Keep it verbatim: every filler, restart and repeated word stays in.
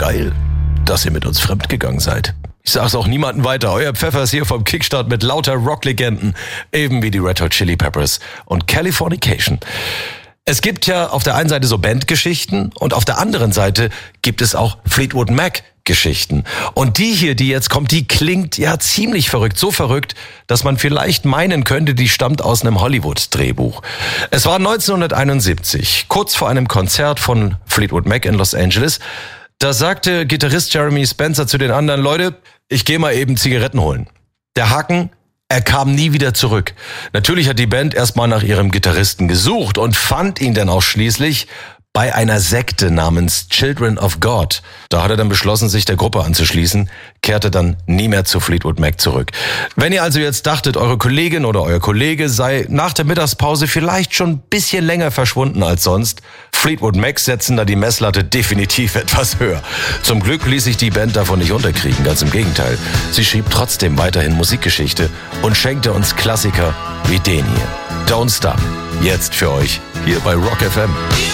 geil, dass ihr mit uns fremdgegangen seid. Ich sag's auch niemandem weiter. Euer Pfeffer ist hier vom Kickstart mit lauter Rocklegenden, eben wie die Red Hot Chili Peppers und Californication. Es gibt ja auf der einen Seite so Bandgeschichten und auf der anderen Seite gibt es auch Fleetwood Mac Geschichten. Und die hier, die jetzt kommt, die klingt ja ziemlich verrückt. So verrückt, dass man vielleicht meinen könnte, die stammt aus einem Hollywood-Drehbuch. Es war neunzehnhunderteinundsiebzig, kurz vor einem Konzert von Fleetwood Mac in Los Angeles. Da sagte Gitarrist Jeremy Spencer zu den anderen: Leute, ich gehe mal eben Zigaretten holen. Der Haken: er kam nie wieder zurück. Natürlich hat die Band erstmal nach ihrem Gitarristen gesucht und fand ihn dann auch schließlich bei einer Sekte namens Children of God. Da hat er dann beschlossen, sich der Gruppe anzuschließen, kehrte dann nie mehr zu Fleetwood Mac zurück. Wenn ihr also jetzt dachtet, eure Kollegin oder euer Kollege sei nach der Mittagspause vielleicht schon ein bisschen länger verschwunden als sonst, Fleetwood Mac setzen da die Messlatte definitiv etwas höher. Zum Glück ließ sich die Band davon nicht unterkriegen, ganz im Gegenteil. Sie schrieb trotzdem weiterhin Musikgeschichte und schenkte uns Klassiker wie den hier. Don't Stop, jetzt für euch hier bei Rock F M.